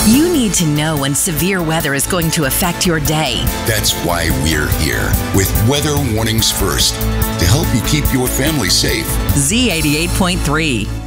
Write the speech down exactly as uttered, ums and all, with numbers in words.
You need to know when severe weather is going to affect your day. That's why we're here with Weather Warnings First to help you keep your family safe. Z eighty-eight point three.